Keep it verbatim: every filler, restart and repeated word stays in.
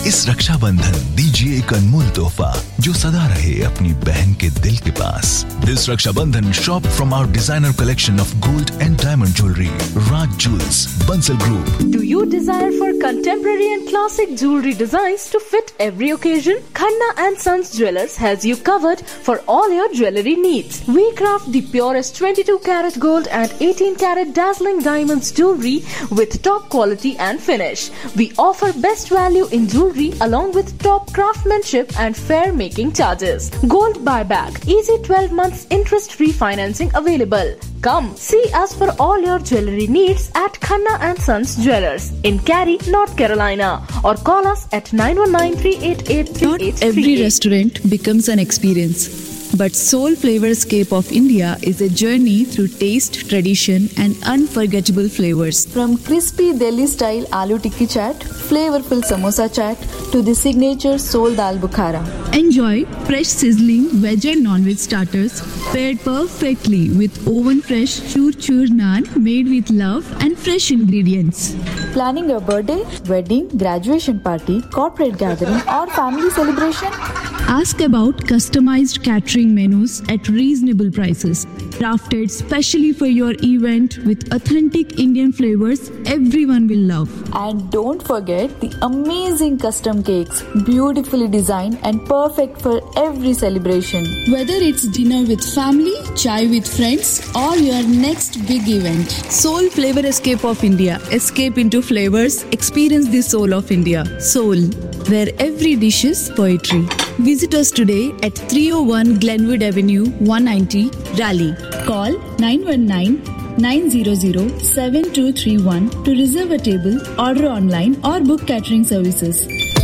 इस रक्षाबंधन दीजिए एक अनमोल तोहफा जो सदा रहे अपनी बहन के दिल के पास. This Rakshabandhan, shop from our designer collection of gold and diamond jewelry. Raj Jewels, Bansal Group. Do you desire for contemporary and classic jewelry designs to fit every occasion? Khanna and Sons Jewelers has you covered for all your jewelry needs. We craft the purest twenty-two karat gold and eighteen karat dazzling diamonds jewelry with top quality and finish. We offer best value in jewelry along with top craftsmanship and fair making charges. Gold buyback, easy twelve months interest-free financing available. Come see us for all your jewelry needs at Khanna and Sons Jewelers in Cary, North Carolina, or call us at nine one nine, three eight eight, three eight three eight. Not every restaurant becomes an experience. But Soul Flavorscape of India is a journey through taste, tradition and unforgettable flavors. From crispy Delhi-style aloo tikki chaat, flavorful samosa chaat to the signature Soul Dal Bukhara. Enjoy fresh sizzling veg and non-veg starters paired perfectly with oven-fresh chur-chur naan made with love and fresh ingredients. Planning a birthday, wedding, graduation party, corporate gathering or family celebration? Ask about customized catering menus at reasonable prices. Crafted specially for your event with authentic Indian flavors everyone will love. And don't forget the amazing custom cakes, beautifully designed and perfect for every celebration. Whether it's dinner with family, chai with friends or your next big event. Soul Flavorscape of India. Escape into flavors. Experience the soul of India. Soul, where every dish is poetry. Visit us today at three oh one Glenwood Avenue, one ninety, Raleigh. Call nine one nine, nine zero zero, seven two three one to reserve a table, order online or book catering services.